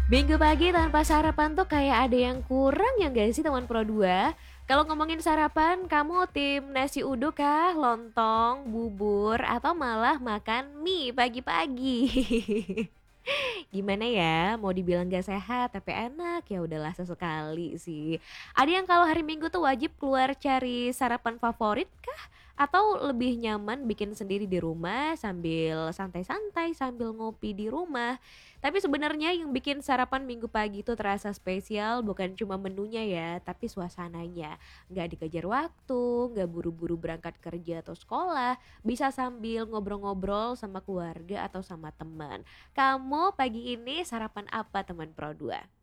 Minggu pagi tanpa sarapan tuh kayak ada yang kurang ya nggak sih teman Pro 2? Kalau ngomongin sarapan, kamu tim nasi uduk kah, lontong, bubur, atau malah makan mie pagi-pagi? Gimana ya, mau dibilang gak sehat tapi enak ya udahlah sesekali sih. Ada yang kalau hari Minggu tuh wajib keluar cari sarapan favorit kah? Atau lebih nyaman bikin sendiri di rumah sambil santai-santai sambil ngopi di rumah. Tapi sebenarnya yang bikin sarapan Minggu pagi itu terasa spesial bukan cuma menunya ya, tapi suasananya. Nggak dikejar waktu, nggak buru-buru berangkat kerja atau sekolah, bisa sambil ngobrol-ngobrol sama keluarga atau sama teman. Kamu pagi ini sarapan apa teman Pro 2?